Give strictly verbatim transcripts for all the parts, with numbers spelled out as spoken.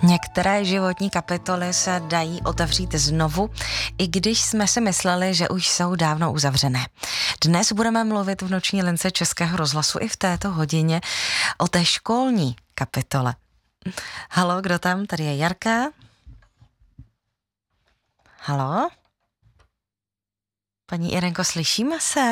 Některé životní kapitoly se dají otevřít znovu, i když jsme si mysleli, že už jsou dávno uzavřené. Dnes budeme mluvit v noční lince Českého rozhlasu i v této hodině o té školní kapitole. Halo, kdo tam? Tady je Jarka. Halo? Paní Irenko, slyšíme se?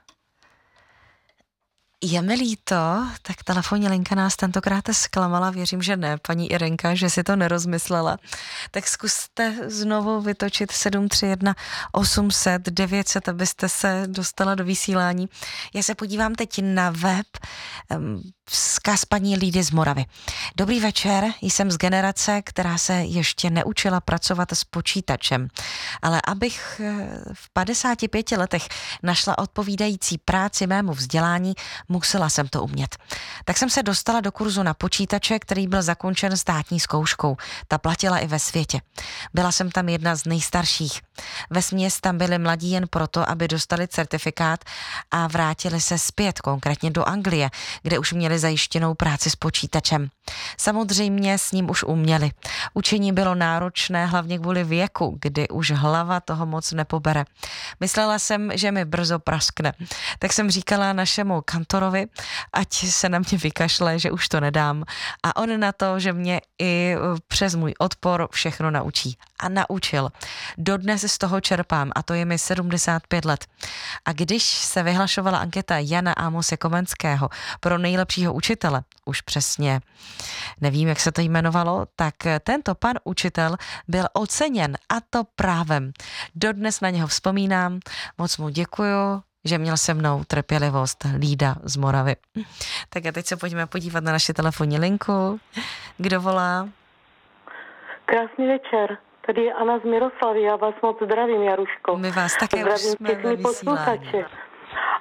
Je mi líto, tak telefonní linka nás tentokrát zklamala, věřím, že ne, paní Irenka, že si to nerozmyslela. Tak zkuste znovu vytočit sedm tři jedna osm set devět set, abyste se dostala do vysílání. Já se podívám teď na web, um, vzkaz paní Lídy z Moravy. Dobrý večer, jsem z generace, která se ještě neučila pracovat s počítačem, ale abych v padesáti pěti letech našla odpovídající práci mému vzdělání, musela jsem to umět. Tak jsem se dostala do kurzu na počítače, který byl zakončen státní zkouškou. Ta platila i ve světě. Byla jsem tam jedna z nejstarších. Vesměs tam byli mladí jen proto, aby dostali certifikát a vrátili se zpět, konkrétně do Anglie, kde už měli zajištěnou práci s počítačem. Samozřejmě s ním už uměli. Učení bylo náročné, hlavně kvůli věku, kdy už hlava toho moc nepobere. Myslela jsem, že mi brzo praskne. Tak jsem říkala našemu kantorovi, ať se na mě vykašle, že už to nedám. A on na to, že mě i přes můj odpor všechno naučí. A naučil. Dodnes z toho čerpám a to je mi sedmdesát pět let. A když se vyhlašovala anketa Jana Amose Komenského pro nejlepšího učitele, už přesně nevím, jak se to jmenovalo, tak tento pan učitel byl oceněn a to právem. Dodnes na něho vzpomínám, moc mu děkuju, že měl se mnou trpělivost, Lída z Moravy. Tak a teď se pojďme podívat na naši telefonní linku. Kdo volá? Krásný večer. Tady je Anna z Miroslavy, já vás moc zdravím, Jaruško. My vás také už jsme ve vysílání.